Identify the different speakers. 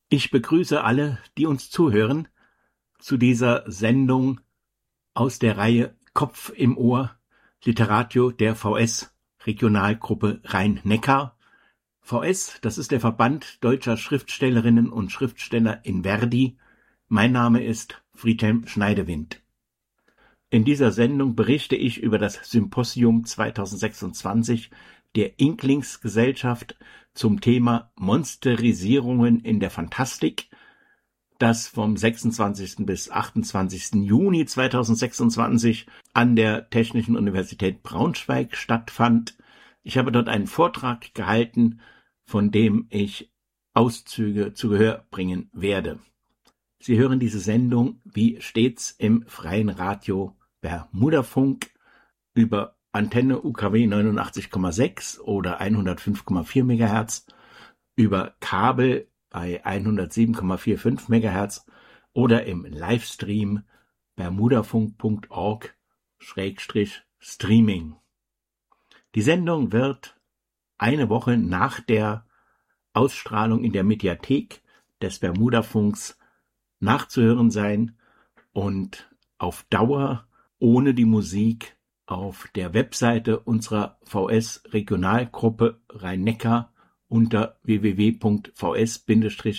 Speaker 1: Ich begrüße alle, die uns zuhören, zu dieser Sendung aus der Reihe Kopf im Ohr, Literatio der VS, Regionalgruppe Rhein-Neckar. VS, das ist der Verband deutscher Schriftstellerinnen und Schriftsteller in Verdi. Mein Name ist Friedhelm Schneidewind. In dieser Sendung berichte ich über das Symposium 2026 der Inklingsgesellschaft zum Thema Monsterisierungen in der Fantastik, das vom 26. bis 28. Juni 2026 an der Technischen Universität Braunschweig stattfand. Ich habe dort einen Vortrag gehalten, von dem ich Auszüge zu Gehör bringen werde. Sie hören diese Sendung wie stets im freien Radio Bermudafunk über Antenne UKW 89,6 oder 105,4 MHz, über Kabel bei 107,45 MHz oder im Livestream bermudafunk.org/streaming. Die Sendung wird eine Woche nach der Ausstrahlung in der Mediathek des Bermudafunks nachzuhören sein und auf Dauer ohne die Musik auf der Webseite unserer VS-Regionalgruppe Rhein-Neckar unter www.vs-regionalgruppe